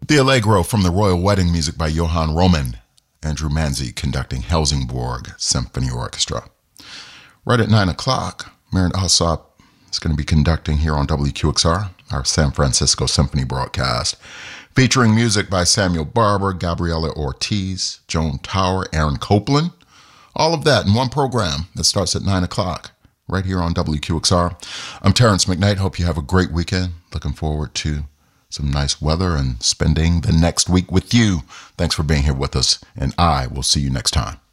The Allegro from the Royal Wedding, music by Johann Roman. Andrew Manzi conducting Helsingborg Symphony Orchestra. Right at 9 o'clock, Marin Alsop is going to be conducting here on WQXR, our San Francisco Symphony broadcast, featuring music by Samuel Barber, Gabriela Ortiz, Joan Tower, Aaron Copland. All of that in one program that starts at 9 o'clock, right here on WQXR. I'm Terrence McKnight. Hope you have a great weekend. Looking forward to some nice weather and spending the next week with you. Thanks for being here with us, and I will see you next time.